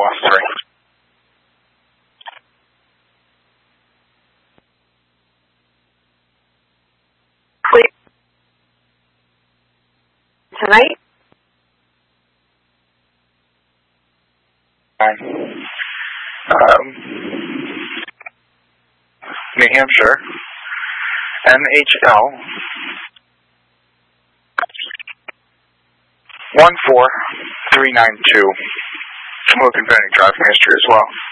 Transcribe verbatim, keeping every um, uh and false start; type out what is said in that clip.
Iowa three. Clear tonight? Um, New Hampshire, N H L, one four three nine two. I'm looking for any driving history as well.